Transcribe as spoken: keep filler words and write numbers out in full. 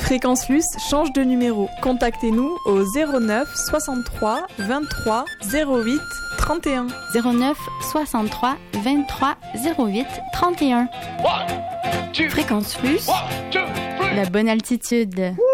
Fréquence Luce change de numéro. Contactez-nous au zéro neuf soixante-trois vingt-trois zéro huit trente et un. zéro neuf soixante-trois vingt-trois zéro huit trente et un. Fréquence Luce, la bonne altitude.